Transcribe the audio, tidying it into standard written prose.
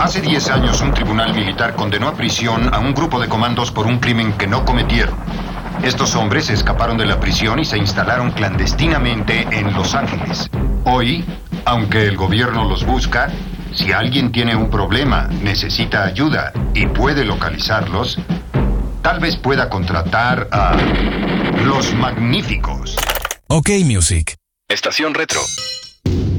Hace 10 años un tribunal militar condenó a prisión a un grupo de comandos por un crimen que no cometieron. Estos hombres escaparon de la prisión y se instalaron clandestinamente en Los Ángeles. Hoy, aunque el gobierno los busca, si alguien tiene un problema, necesita ayuda y puede localizarlos, tal vez pueda contratar a Los Magníficos. OK Music. Estación Retro.